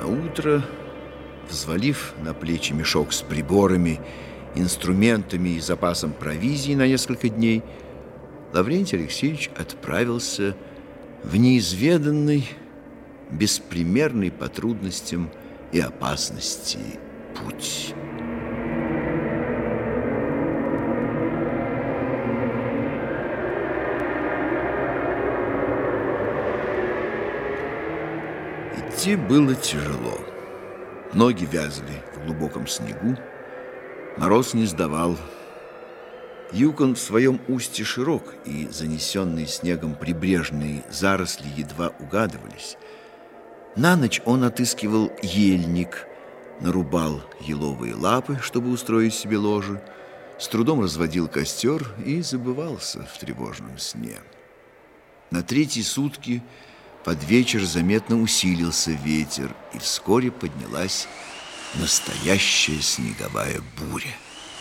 Наутро, взвалив на плечи мешок с приборами, инструментами и запасом провизии на несколько дней, Лаврентий Алексеевич отправился в неизведанный, беспримерный по трудностям и опасности путь. Идти было тяжело. Ноги вязли в глубоком снегу, мороз не сдавал. Юкон в своем устье широк, и занесенные снегом прибрежные заросли едва угадывались. На ночь он отыскивал ельник, нарубал еловые лапы, чтобы устроить себе ложе, с трудом разводил костер и забывался в тревожном сне. На третьи сутки под вечер заметно усилился ветер, и вскоре поднялась настоящая снеговая буря.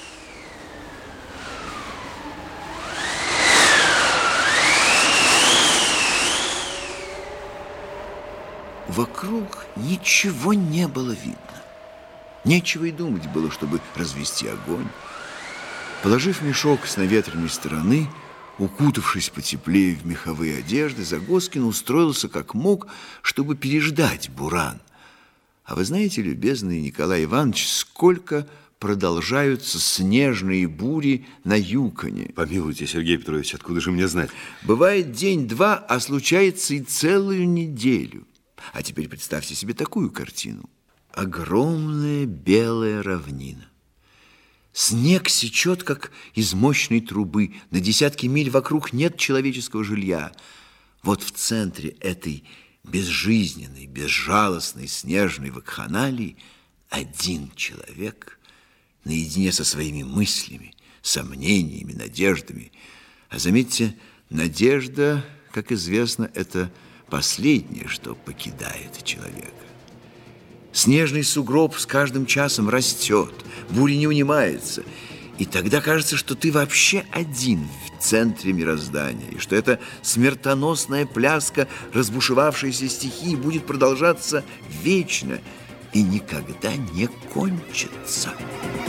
Вокруг ничего не было видно. Нечего и думать было, чтобы развести огонь. Положив мешок с наветренной стороны, укутавшись потеплее в меховые одежды, Загоскин устроился как мог, чтобы переждать буран. А вы знаете, любезный Николай Иванович, сколько продолжаются снежные бури на Юконе? Помилуйте, Сергей Петрович, откуда же мне знать? Бывает день-два, а случается и целую неделю. А теперь представьте себе такую картину. Огромная белая равнина. Снег сечет, как из мощной трубы. На десятки миль вокруг нет человеческого жилья. Вот в центре этой безжизненной, безжалостной снежной вакханалии один человек наедине со своими мыслями, сомнениями, надеждами. А заметьте, надежда, как известно, это последнее, что покидает человека. Снежный сугроб с каждым часом растет, буря не унимается, и тогда кажется, что ты вообще один в центре мироздания, и что эта смертоносная пляска разбушевавшейся стихии будет продолжаться вечно и никогда не кончится.